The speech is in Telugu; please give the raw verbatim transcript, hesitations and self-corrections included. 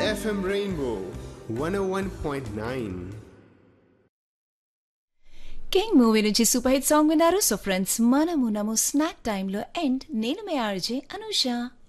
F M Rainbow one oh one point nine. King movie నుంచి సూపర్ హిట్ సాంగ్ విన్నారు. సో ఫ్రెండ్స్, మనము నము స్నాక్ టైంలో అండ్ నేను మే ఆర్జే అనూష.